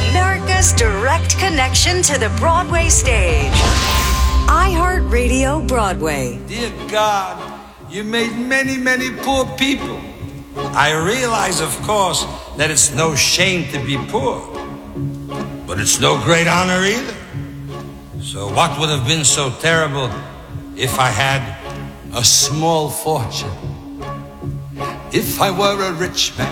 America's direct connection to the Broadway stage. iHeartRadio Broadway. Dear God, you made many, many poor people. I realize, of course, that it's no shame to be poor, but it's no great honor either. So what would have been so terrible if I had a small fortune? If I were a rich man,